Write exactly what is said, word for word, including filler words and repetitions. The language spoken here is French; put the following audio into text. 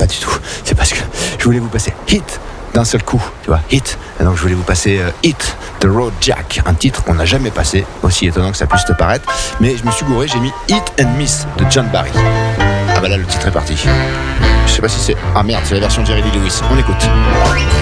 du tout. C'est parce que je voulais vous passer Hit d'un seul coup, tu vois, Hit. Et donc je voulais vous passer euh, Hit de Road Jack, un titre qu'on n'a jamais passé, aussi étonnant que ça puisse te paraître. Mais je me suis gouré, j'ai mis Hit and Miss de John Barry. Ah bah là, le titre est parti. Je sais pas si c'est... Ah merde, c'est la version Jerry Lee Lewis. On écoute.